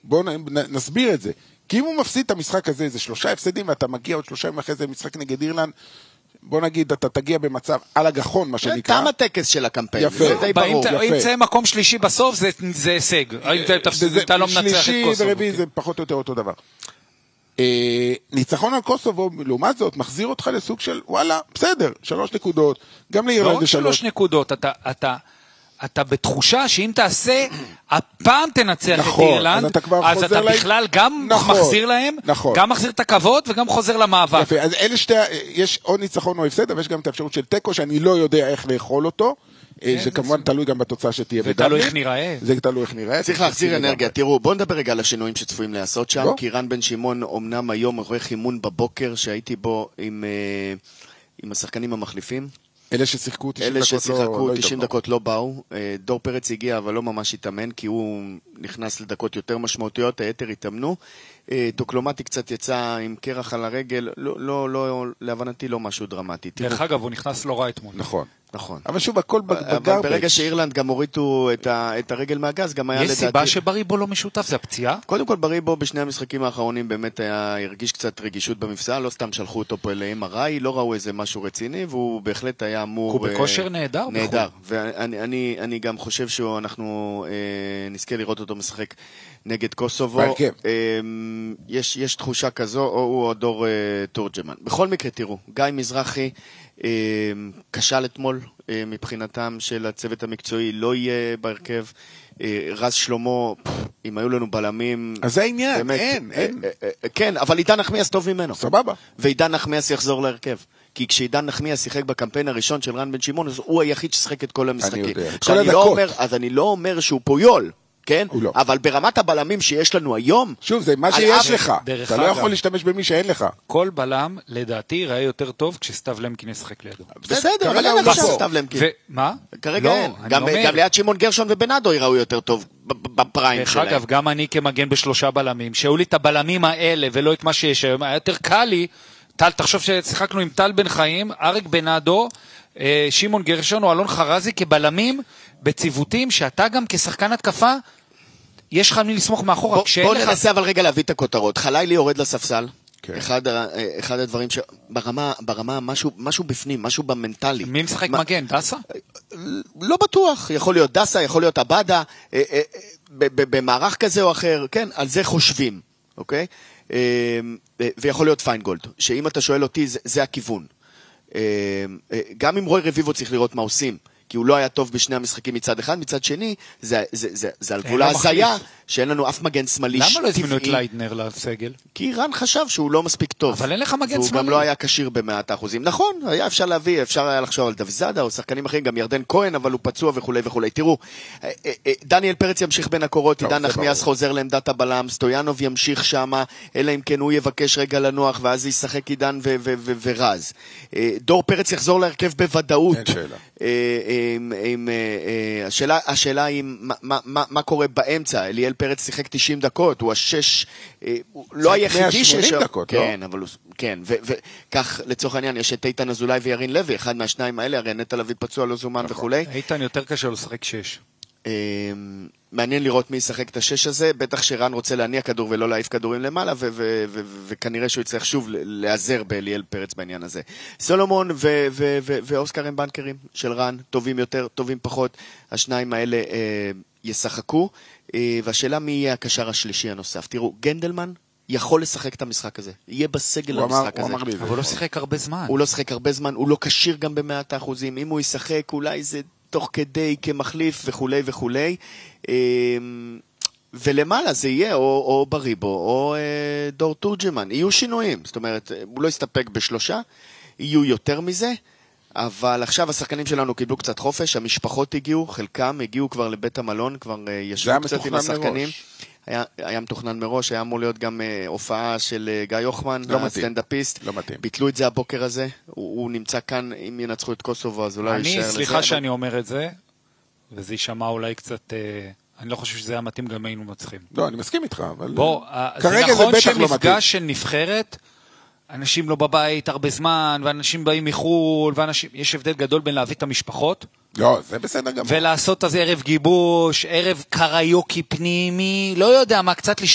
בואו נסביר את זה. כי אם הוא מפסיד את המשחק הזה, זה 3 הפסדים, ואתה מגיע עוד 3 ימים אחרי זה משחק נגד אירלנד, בוא נגיד, אתה תגיע במצב על הגחון, מה שנקרא. תם הטקס של הקמפיין, יפה. זה די ברור. אם זה מקום שלישי בסוף, זה הישג. אתה לא מנצח את שלישי קוסובו. ורביעי זה פחות או יותר אותו דבר. ניצחון על קוסובו, לעומת זאת, מחזיר אותך לסוג של, וואלה, בסדר, 3 נקודות, גם לאירלנד לא 3 נקודות, אתה בתחושה שאם תעשה, הפעם תנצח את אירלנד, אז אתה בכלל גם מחזיר להם, גם מחזיר את הכבוד וגם חוזר למאבק. יפה, אז אלה שתי, יש עוד ניצחון או הפסד, אבל יש גם את האפשרות של טקו, שאני לא יודע איך לאכול אותו, שכמובן תלוי גם בתוצאה שתהיה בדרבי. זה תלוי איך נראה. זה תלוי איך נראה. צריך להחזיר אנרגיה. תראו, בואו נדבר רגע על השינויים שצפויים לעשות שם, כי רן בן שמעון אומנם היום עורך אימון בבוקר שהייתי בו עם השחקנים המחליפים. אלה ששיחקו 90 דקות לא באו. דור פרץ הגיע אבל לא ממש התאמן, כי הוא נכנס לדקות יותר משמעותיות, היתר התאמנו. טוקלומטי קצת יצא עם קרח על הרגל, לא, להבנתי לא משהו דרמטי. דרך אגב, הוא נכנס לא רע אתמול. נכון. אבל שוב, הכל בגרבג'. אבל ברגע שאירלנד גם הורידו את הרגל מהגז, גם היה לדעתי... יש סיבה שבריבו לא משותף, זה הפציעה? קודם כל, בריבו בשני המשחקים האחרונים באמת הרגיש קצת רגישות במפסע, לא סתם שלחו אותו פה ל-MRI, לא ראו איזה משהו רציני, והוא בהחלט היה אמור... הוא בכושר נהדר. נהדר, ואני גם חושב שאנחנו נזכה לראות אותו משחק נגד קוסובו. יש תחושה כזו, או הוא או דור תורג'מן. בכל מקרה, תראו, גיא מזרחי כשל אתמול מבחינתם של הצוות המקצועי, לא יהיה בהרכב. רז שלמה, אם היו לנו בלמים, אז זה העניין, אין. כן, אבל עידן נחמיאס טוב ממנו. סבבה. ועידן נחמיאס יחזור להרכב. כי כשעידן נחמיאס שיחק בקמפיין הראשון של רן בן שמעון, הוא היחיד ששיחק את כל המשחקים. אז אני לא אומר שהוא פויול, כן? אבל ברמת הבלמים שיש לנו היום... שוב, זה מה שיש לך. אתה לא יכול להשתמש במי שאין לך. כל בלם, לדעתי, ראה יותר טוב כשסטב למקין ישחק לידו. בסדר, אבל אין עכשיו סטב למקין. מה? כרגע אין. גם ליד שמעון גרשון ובנאדו יראו יותר טוב בפריים שלהם. דרך אגב, גם אני כמגן ב3 בלמים, שהיו לי את הבלמים האלה ולא את מה שיש היום, היה יותר קל לי, תחשוב ששיחקנו עם טל בן חיים, אריק בנאדו, שמעון גרשון או אלון חרזי כבלמים בציוותים שאתה גם כשחקן התקפה יש לך מי לסמוך מאחורה. בוא ננסה אבל רגע להביא את הכותרות. חלילי יורד לספסל. אחד הדברים שברמה משהו בפנים, משהו במנטלי. מי משחק מגן? דסה? לא בטוח. יכול להיות דסה, יכול להיות אבדה, במערך כזה או אחר. כן, על זה חושבים. אוקיי? ויכול להיות פיינגולד. שאם אתה שואל אותי, זה הכיוון. גם אם רוי רביבו צריך לראות מה עושים. כי הוא לא היה טוב בשני המשחקים מצד אחד, מצד שני, זה על גבול ההזיה, שאין לנו אף מגן שמאלי טבעי. למה לא הזמינו את ליידנר לסגל? כי רן חשב שהוא לא מספיק טוב. אבל אין לך מגן שמאלי. והוא גם לא היה קשיר ב100%. נכון, היה אפשר להביא, אפשר היה לחשוב על דויזאדה או שחקנים אחרים, גם ירדן כהן, אבל הוא פצוע וכו' וכו'. תראו, דניאל פרץ ימשיך בין הקורות, עידן נחמיאס חוזר לעמדת הבלם, סטויאנוב ימשיך שמה, אלא אם כן הוא יבקש רגע לנוח, ואז ישחק עידן ורז. דור פרץ יחזור להרכב בוודאות. השאלה היא מה קורה באמצע. אליאל פרץ שיחק 90 דקות, הוא השש, לא היחידי שיש... כן, אבל כן, וכך לצורך העניין יש את איתן אזולאי וירין לוי, אחד מהשניים האלה, הרי נטע לביא פצוע לא זומן וכו'. איתן יותר קשה לשחק 6. מעניין לראות מי ישחק את השש הזה, בטח שרן רוצה להניע כדור ולא להעיף כדורים למעלה, וכנראה שהוא יצטרך שוב לעזר באליאל פרץ בעניין הזה. סולומון ואוסקר הם בנקרים של רן, טובים יותר, טובים פחות, השניים האלה ישחקו, והשאלה מי יהיה הקשר השלישי הנוסף. תראו, גנדלמן יכול לשחק את המשחק הזה, יהיה בסגל למשחק הזה. אבל הוא לא שחק הרבה זמן. הוא לא שחק הרבה זמן, הוא לא קשיר גם ב100%, אם הוא ישחק אולי זה תוך כדי כמחליף וכו' וכו'. ולמעלה זה יהיה או בריבו או דור תורג'מן, יהיו שינויים, זאת אומרת, הוא לא יסתפק ב3, יהיו יותר מזה, אבל עכשיו השחקנים שלנו קיבלו קצת חופש, המשפחות הגיעו, חלקם הגיעו כבר לבית המלון, כבר ישבו קצת עם השחקנים. היה מתוכנן מראש, היה אמור להיות גם הופעה של גיא יוחמן, הסטנדאפיסט, ביטלו את זה הבוקר הזה, הוא נמצא כאן, אם ינצחו את קוסובו, אז אולי יישאר לזה. סליחה שאני אומר את זה, וזה יישמע אולי קצת, אני לא חושב שזה היה מתאים גם היינו מצחים. לא, אני מסכים איתך, אבל זה נכון שמפגש של נבחרת, אנשים לא בבית הרבה זמן, ואנשים באים מחול, יש הבדל גדול בין להביא את המשפחות, לא, זה בסדר גמור. ולעשות אז ערב גיבוש, ערב קריוקי פנימי, לא יודע מה, קצת